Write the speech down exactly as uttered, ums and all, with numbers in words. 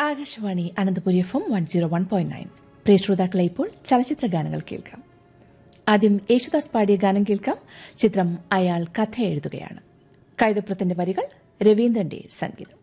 Akashvani Ananthapuri F M one zero one point nine. പ്രിയ ശ്രോതാക്കളെ, ഇപ്പോൾ ചലച്ചിത്ര ഗാനങ്ങൾ കേൾക്കാം. ആദ്യം യേശുദാസ് പാടിയ ഗാനം കേൾക്കാം. ചിത്രം അയാൾ കഥ എഴുതുകയാണ്. കൈതപ്രത്തിന്റെ വരികൾ, രവീന്ദ്രന്റെ സംഗീതം.